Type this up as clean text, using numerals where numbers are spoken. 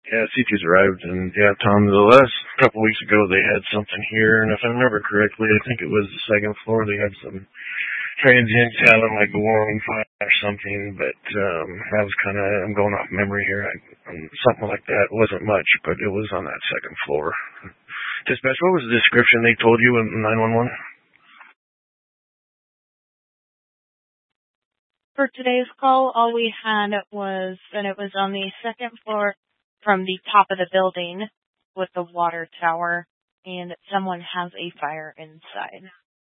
Yeah, CT's arrived, and yeah, Tom, the last couple weeks ago they had something here, and if I remember correctly, I think it was the second floor. They had some transients having like a warming fire or something, but that was kind of, I'm going off memory here. Something like that. It wasn't much, but it was on that second floor. Dispatch, what was the description they told you in 911? For today's call, all we had was that it was on the second floor from the top of the building with the water tower, and someone has a fire inside.